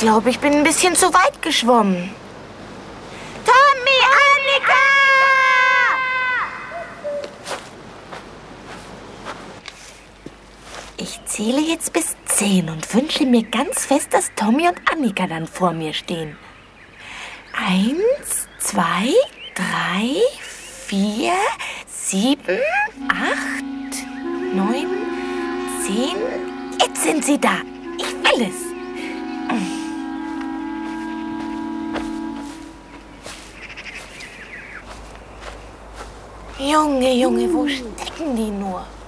glaube, ich bin ein bisschen zu weit geschwommen. Tommy, Annika! Ich zähle jetzt bis 10 und wünsche mir ganz fest, dass Tommy und Annika dann vor mir stehen. 1, 2, 3, 4, 7, 8, 9, 10. Jetzt sind sie da. Ich will es. Junge, wo stecken die nur?